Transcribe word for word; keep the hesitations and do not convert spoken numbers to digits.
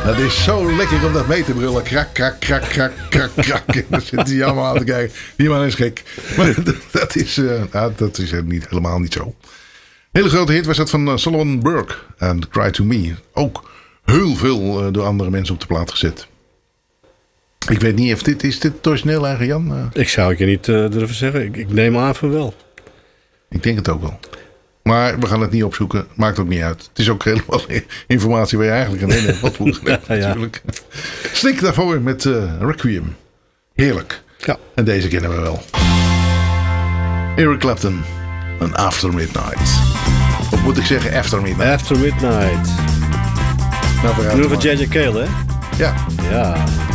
Dat is zo lekker om dat mee te brullen. Krak, krak, krak, krak, krak, krak. En dan zitten die allemaal aan te kijken. Die man is gek. Maar dat is, uh, nou, dat is niet, helemaal niet zo. Hele grote hit was dat van uh, Solomon Burke. En Cry to Me. Ook heel veel uh, door andere mensen op de plaat gezet. Ik weet niet of dit... Is dit het origineel eigen Jan? Uh, ik zou het je niet uh, durven zeggen. Ik, ik neem aan van wel. Ik denk het ook wel. Maar we gaan het niet opzoeken. Maakt ook niet uit. Het is ook helemaal informatie waar je eigenlijk aan hebt. Wat moet ja, natuurlijk. Ja. Slik daarvoor met uh, Requiem. Heerlijk. Ja. En deze kennen we wel. Eric Clapton. En After Midnight. Of moet ik zeggen After Midnight? After Midnight. Nou, nu van J J Cale, hè? Ja. Ja.